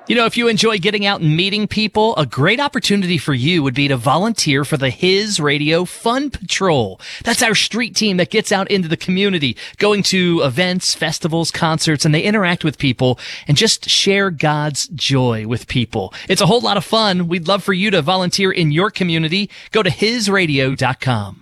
You know, if you enjoy getting out and meeting people, a great opportunity for you would be to volunteer for the His Radio Fun Patrol. That's our street team that gets out into the community, going to events, festivals, concerts, and they interact with people and just share God's joy with people. It's a whole lot of fun. We'd love for you to volunteer in your community. Go to hisradio.com.